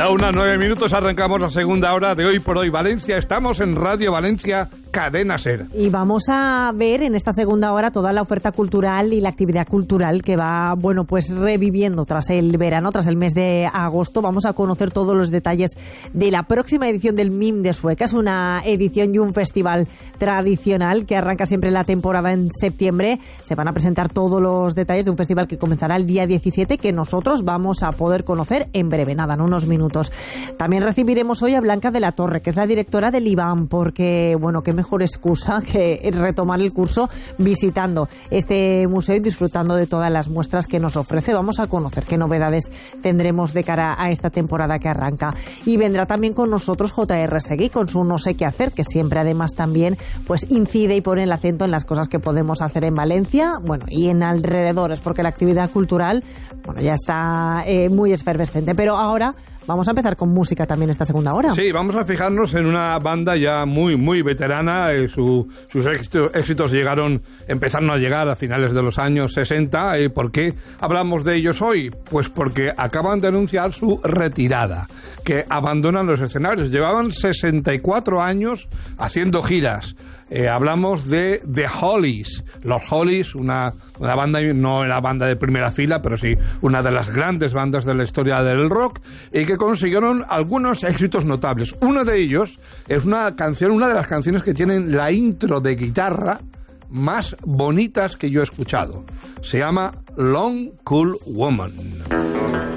La 1:09, arrancamos la segunda hora de Hoy por Hoy Valencia. Estamos en Radio Valencia, Cadena SER. Y vamos a ver en esta segunda hora toda la oferta cultural y la actividad cultural que va, bueno, pues reviviendo tras el verano, tras el mes de agosto. Vamos a conocer todos los detalles de la próxima edición del MIM de Sueca. Es una edición y un festival tradicional que arranca siempre la temporada en septiembre. Se van a presentar todos los detalles de un festival que comenzará el día 17, que nosotros vamos a poder conocer en breve, nada, en unos minutos. También recibiremos hoy a Blanca de la Torre, que es la directora del IBAM, porque, bueno, qué mejor excusa que retomar el curso visitando este museo y disfrutando de todas las muestras que nos ofrece. Vamos a conocer qué novedades tendremos de cara a esta temporada que arranca. Y vendrá también con nosotros J.R. Seguí con su No sé qué hacer, que siempre además también pues incide y pone el acento en las cosas que podemos hacer en Valencia, bueno, y en alrededores, porque la actividad cultural, bueno, ya está muy efervescente. Pero ahora vamos a empezar con música también esta segunda hora. Sí, vamos a fijarnos en una banda ya muy veterana. Sus éxitos empezaron a llegar a finales de los años 60. ¿Por qué hablamos de ellos hoy? Pues porque acaban de anunciar su retirada, que abandonan los escenarios. Llevaban 64 años haciendo giras. Hablamos de The Hollies. Los Hollies, una banda, no era banda de primera fila, pero sí una de las grandes bandas de la historia del rock, y que consiguieron algunos éxitos notables. Uno de ellos es una de las canciones que tienen la intro de guitarra más bonitas que yo he escuchado. Se llama Long Cool Woman.